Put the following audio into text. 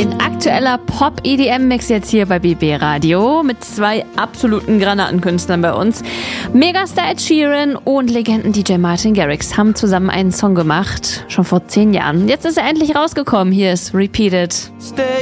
Ein aktueller Pop-EDM-Mix jetzt hier bei BB Radio mit zwei absoluten Granatenkünstlern bei uns. Megastar Ed Sheeran und Legenden-DJ Martin Garrix haben zusammen einen Song gemacht, schon vor 10 Jahren. Jetzt ist er endlich rausgekommen. Hier ist Repeated.